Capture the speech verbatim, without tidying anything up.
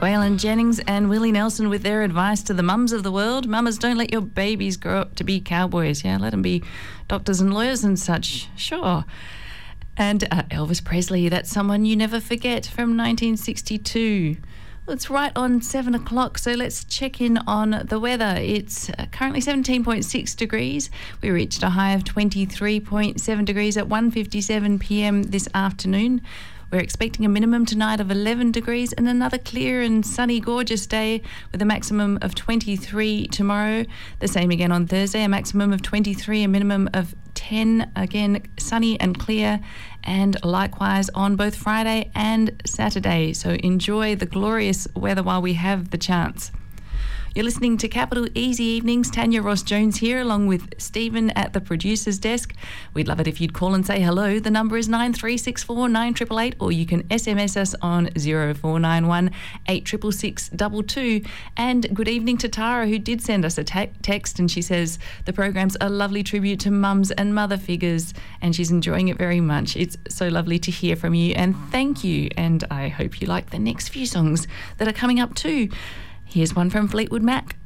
Waylon Jennings and Willie Nelson with their advice to the mums of the world. Mamas, don't let your babies grow up to be cowboys. Yeah, let them be doctors and lawyers and such. Sure. And uh, Elvis Presley, that's someone you never forget, from nineteen sixty-two. Well, it's right on seven o'clock, so let's check in on the weather. It's uh, currently seventeen point six degrees. We reached a high of twenty-three point seven degrees at one fifty-seven p m this afternoon. We're expecting a minimum tonight of eleven degrees and another clear and sunny, gorgeous day with a maximum of twenty-three tomorrow. The same again on Thursday, a maximum of twenty-three, a minimum of ten. Again, sunny and clear, and likewise on both Friday and Saturday. So enjoy the glorious weather while we have the chance. You're listening to Capital Easy Evenings. Tanya Ross-Jones here, along with Stephen at the producer's desk. We'd love it if you'd call and say hello. The number is nine three six four nine eight eight eight, or you can S M S us on zero four nine one eight six six six two two. And good evening to Tara, who did send us a te- text, and she says the program's a lovely tribute to mums and mother figures, and she's enjoying it very much. It's so lovely to hear from you, and thank you. And I hope you like the next few songs that are coming up too. Here's one from Fleetwood Mac.